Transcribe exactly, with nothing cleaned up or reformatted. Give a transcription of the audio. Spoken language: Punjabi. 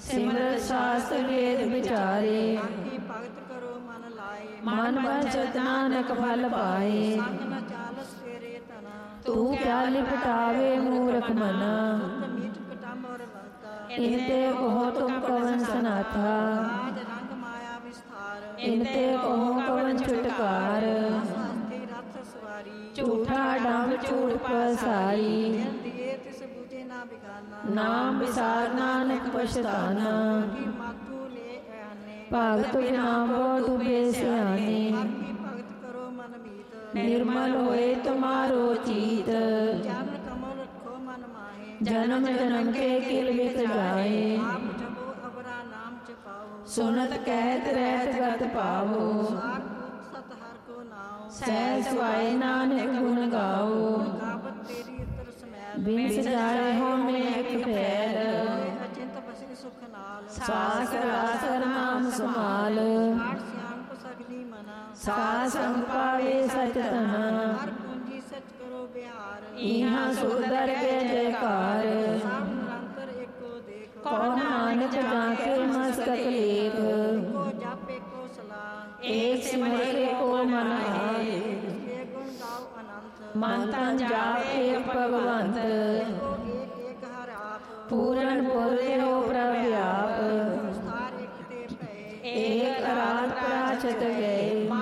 ਸਿਮਰਤ ਸ਼ਾਸਤਰ ਵੇਦ ਵਿਚਾਰੇ। ਆਖੀ ਭਗਤ ਕਰੋ ਮਨ ਲਾਏ। ਮਨ ਵਚਨ ਨਾਨਕ ਫਲ ਪਾਏ। ਸੰਗ ਨ ਚਾਲਸ ਤੇਰੇ ਤਨਾ। ਤੂੰ ਪਿਆਲੀ ਪਟਾਵੇ ਮੂਰਖ ਮਨਾ। ਤੁਧ ਮੀਠ ਕਟੰਬਰ ਬੰਤਾ। ਇਨ ਤੇ ਕਹੋ ਤੁਮ ਕਵਨ ਸਨਾਥਾ। ਆਜ ਰੰਗ ਮਾਇਆ ਵਿਸਥਾਰ। ਇਨ ਤੇ ਕਹੋ ਕਵਨ ਛੁਟਕਾਰ। ਹਸਤੀ ਰਥ ਸਵਾਰੀ। ਝੂਠਾ ਡੰਬ ਝੂਠ ਪਸਾਰੀ। ਦਿਲ ਦੀਏ ਤਿਸ ਬੂਝੇ ਨਾ ਬਿਗਾਨਾ। ਨਾਮ ਵਿਸਾਰ ਨਾਨਕ ਪਛਤਾਨਾ। ਕੀ ਮਾਥੂ ਲੈ ਆਨੇ। ਭਗਤ ਨਾਮ ਬੋ ਡੁਬੇ ਸਿਆਣੇ। ਆਖੀ ਭਗਤ ਕਰੋ ਮਨ ਮੀਤ। ਨਿਰਮਲ ਹੋਏ ਤੁਮਾਰੋ ਚੀਤ। ਚਰਨ ਕਮਲ ਰੱਖੋ ਮਨ ਮਾਹੇ। ਜਨਮ ਜਨਮ ਕੇ ਕਿਲ ਵਿਕ ਜਾਏ। ਆਪ ਜਪੋ ਅਬਰਾ ਨਾਮ ਜਪਾਓ। ਸੁਨਤ ਕਹਿਤ ਰਹਿਤ ਗਤ ਪਾਵੋ। ਸਾਖ ਸਤ ਹਰ ਕੋ ਨਾਉ। ਸਹਿ ਸਵਾਏ ਨਾਨਕ ਗੁਣ ਗਾਓ। ਗਾਵਤ ਤੇਰੀ ਉਤਰ ਸਮੈਲ। ਬਿਨ ਸਜਾਏ ਹੋਮੇ ਇੱਕ ਪੈਰ। ਅਚਿੰਤ ਬਸੇ ਸੁਖ ਨਾਲ। ਸਾਸ ਰਾਸ ਨਾਮ ਸਮਾਲ। ਆਠ ਸਿਆਣਪ ਸਗਲੀ ਮਨਾ। ਸਾਸ ਸੰਗ ਪਾਵੇ ਸਚ ਤਨਾ। ਹਰ ਪੂੰਜੀ ਸਚ ਕਰੋ ਬਿਹਾਰ। ਇਹਾਂ ਸੁਦਰ ਕੇ ਜੈਕਾਰ। ਸਭ ਨਿਰੰਤਰ ਏਕੋ ਦੇਖ। ਕੌਣ ਨਾਨਕ ਜਾਕੇ ਮਸਤਕ ਲੇਖ। ਏਕੋ ਜਪ ਏਕੋ ਸਲਾਹ। ਏਕ ਸਿਮਰ ਕੇ ਕੋ ਮਨ ਆਏ। ਏ ਗੁਣ ਗਾਓ ਅਨੰਤ। ਮਨ ਤਨ ਜਾਪ ਏਕ ਭਗਵੰਤ। ਏਕੋ ਏਕ ਏਕ ਹਰ ਆਪ। ਪੂਰਨ ਪੁਰਤੇ ਹੋ ਪ੍ਰਭ ਆਪ। ਵਿਸਥਾਰ ਏਕ ਤੇ ਭਏ। ਏਕ ਰਾਤ ਪ੍ਰਾਚਤ ਗਏ।